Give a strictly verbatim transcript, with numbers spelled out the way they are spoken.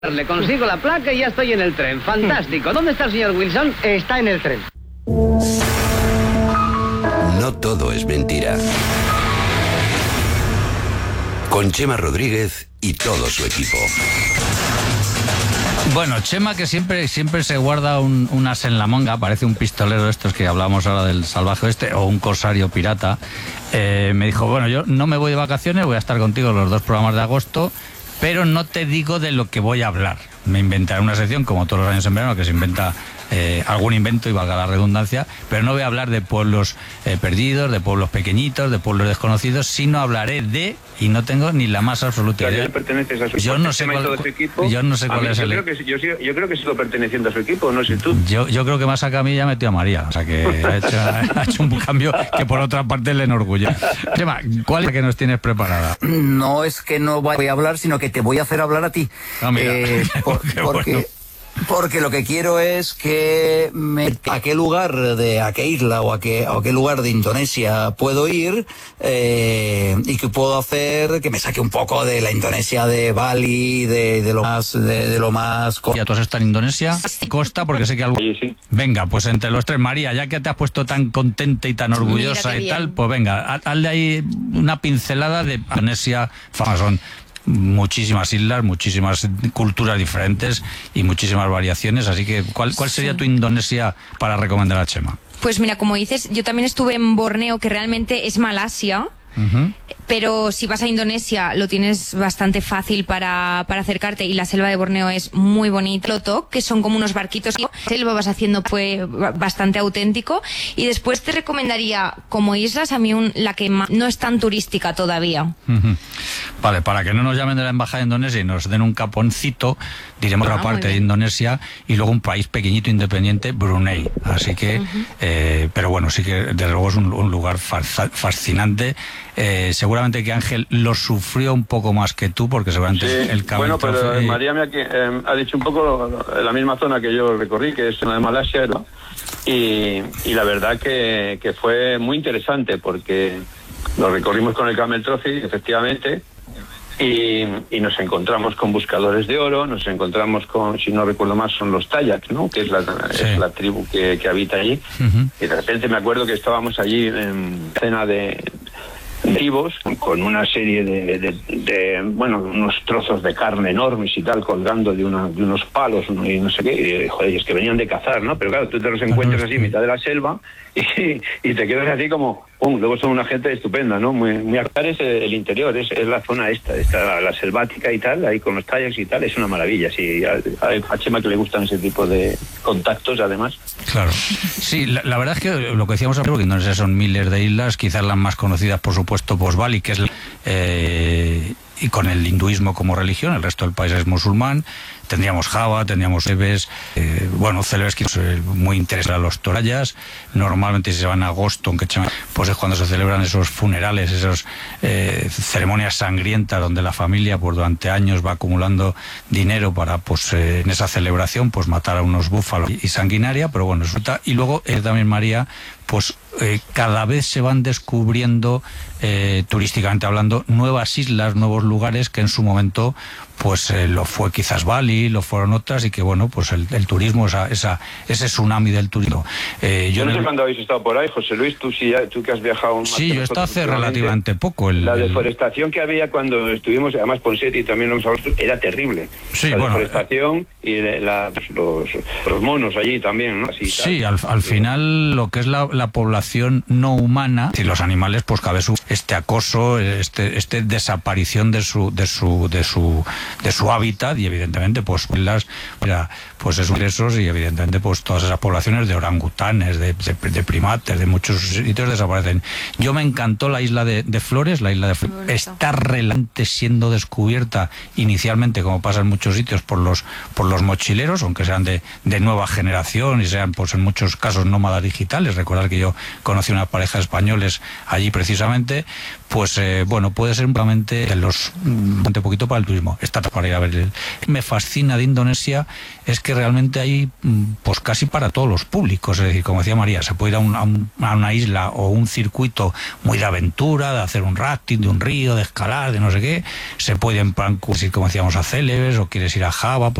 Le consigo la placa y ya estoy en el tren. Fantástico. ¿Dónde está el señor Wilson? Está en el tren. No todo es mentira. Con Chema Rodríguez y todo su equipo. Bueno, Chema, que siempre siempre se guarda un, un as en la manga, parece un pistolero de estos que hablábamos ahora del salvaje oeste, o un corsario pirata, eh, me dijo, bueno, yo no me voy de vacaciones, voy a estar contigo los dos programas de agosto, pero no te digo de lo que voy a hablar. Me inventaré una sección, como todos los años en verano, que se inventa eh, algún invento, y valga la redundancia, pero no voy a hablar de pueblos eh, perdidos, de pueblos pequeñitos, de pueblos desconocidos, sino hablaré de, y no tengo ni la más absoluta idea. Perteneces a su yo no sé cuál, su equipo. Yo no sé cuál es yo el... Creo que, yo, yo creo que sigo perteneciendo a su equipo, no sé tú. Yo, yo creo que más acá a mí ya metió a María, o sea que ha hecho, ha hecho un cambio que por otra parte le enorgullece. Chema, ¿cuál es la que nos tienes preparada? No es que no voy a hablar, sino que te voy a hacer hablar a ti. Ah, mira. Eh, por, porque... Bueno. Porque lo que quiero es que me, a qué lugar de a qué isla o a qué, a qué lugar de Indonesia puedo ir eh, y que puedo hacer que me saque un poco de la Indonesia de Bali, de, de lo más de, de lo más. ¿Ya tú has estado en Indonesia? Costa, porque sé que algo. Sí, sí. Venga, pues entre los tres, María, ya que te has puesto tan contenta y tan orgullosa y tal, pues venga, hazle ahí una pincelada de Indonesia. Son muchísimas islas, muchísimas culturas diferentes y muchísimas variaciones, así que ¿cuál, cuál sería sí. tu Indonesia para recomendar a Chema? Pues mira, como dices, yo también estuve en Borneo, que realmente es Malasia. Uh-huh. Pero si vas a Indonesia lo tienes bastante fácil para, para acercarte, y la selva de Borneo es muy bonita. Lotok, que son como unos barquitos, selva vas haciendo, fue bastante auténtico. Y después te recomendaría como islas, a mí un, la que más, no es tan turística todavía. Uh-huh. Vale, para que no nos llamen de la embajada de Indonesia y nos den un caponcito, diremos ah, otra parte de Indonesia y luego un país pequeñito independiente, Brunei. Así que, uh-huh. eh, pero bueno, sí que desde luego es un, un lugar fascinante. Eh, seguramente que Ángel lo sufrió un poco más que tú, porque seguramente sí, el bueno, pero y... María me ha, eh, ha dicho un poco la misma zona que yo recorrí, que es la de Malasia, ¿no? y, y la verdad que, que fue muy interesante, porque lo recorrimos con el Camel Trophy, efectivamente, y, y nos encontramos con buscadores de oro, nos encontramos con, si no recuerdo más, son los Tayak, ¿no? Que es la, sí. es la tribu que, que habita allí. Uh-huh. Y de repente me acuerdo que estábamos allí en cena de vivos, con una serie de, de, de, bueno, unos trozos de carne enormes y tal, colgando de, una, de unos palos, ¿no? Y no sé qué, y, joder, es que venían de cazar, ¿no? Pero claro, tú te los encuentras así en mitad de la selva y, y te quedas así como, pum, luego son una gente estupenda, ¿no? Muy, muy acá es el interior, es, es la zona esta, esta la, la selvática y tal, ahí con los Tayaks y tal, es una maravilla, sí, a, a Chema que le gustan ese tipo de contactos, además. Claro, sí, la, la verdad es que lo que decíamos antes, porque Indonesia son miles de islas, quizás las más conocidas, por supuesto, pues Bali, que es eh, y con el hinduismo como religión, el resto del país es musulmán. Tendríamos Java, tendríamos Celebes, eh, bueno, Celebes que es muy interesante a los torayas. Normalmente si se van a agosto, aunque pues es cuando se celebran esos funerales, esas eh, ceremonias sangrientas donde la familia pues durante años va acumulando dinero para pues eh, en esa celebración pues matar a unos búfalos y, y sanguinaria, pero bueno, resulta. Y luego eh, también María, pues eh, cada vez se van descubriendo eh, turísticamente hablando nuevas islas, nuevos lugares que en su momento pues eh, lo fue quizás Bali, lo fueron otras, y que bueno, pues el, el turismo, esa, esa, ese tsunami del turismo. Eh, yo, yo no sé el... cuándo habéis estado por ahí, José Luis, tú, sí, tú que has viajado más. Sí, yo he estado hace relativamente poco. El, la deforestación el... que había cuando estuvimos, además Ponseti también lo hemos hablado, era terrible. Sí, la bueno, deforestación y la, los, los monos allí también, ¿no? Así, sí, al, al final lo que es la, la población no humana, y los animales, pues cabe su este acoso, este, este desaparición de su, de su, de su de su hábitat, y evidentemente pues las pues esos ingresos, y evidentemente pues todas esas poblaciones de orangutanes, de, de, de primates, de muchos sitios desaparecen. Yo me encantó la isla de, de Flores, la isla de Flores está relante siendo descubierta inicialmente, como pasa en muchos sitios, por los por los mochileros, aunque sean de, de nueva generación y sean pues en muchos casos nómadas digitales. Recordar que yo conocí una pareja de españoles allí precisamente, pues eh, bueno, puede ser simplemente de los un poquito para el turismo. Está para ir a ver. El... Me fascina de Indonesia es que realmente hay pues casi para todos los públicos, es decir, como decía María, se puede ir a, un, a, un, a una isla o un circuito muy de aventura, de hacer un rafting, de un río, de escalar, de no sé qué, se puede en plan, como decíamos, a Célebes, o quieres ir a Java, pues